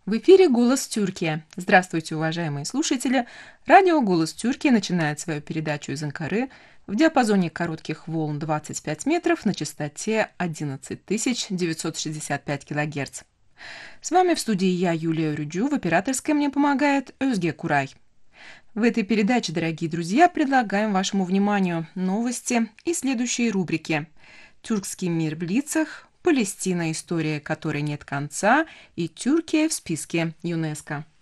В эфире «Голос Тюркия». Здравствуйте, уважаемые слушатели! Радио «Голос Тюркия» начинает свою передачу из Анкары в диапазоне коротких волн 25 метров на частоте 11 965 килогерц. С вами в студии я, Юлия Рюджу, в операторской мне помогает Özge Курай. В этой передаче, дорогие друзья, предлагаем вашему вниманию новости и следующие рубрики: «Тюркский мир в лицах», «Палестина. История, которой нет конца» и «Тюркия в списке ЮНЕСКО».